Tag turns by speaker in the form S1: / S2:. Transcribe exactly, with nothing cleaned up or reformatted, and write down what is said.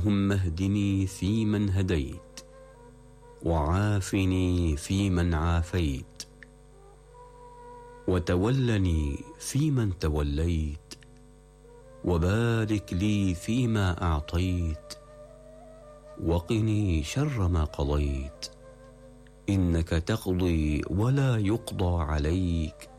S1: اللهم اهدني فيمن هديت، وعافني فيمن عافيت، وتولني فيمن توليت، وبارك لي فيما أعطيت، وقني شر ما قضيت، إنك تقضي ولا يقضى عليك،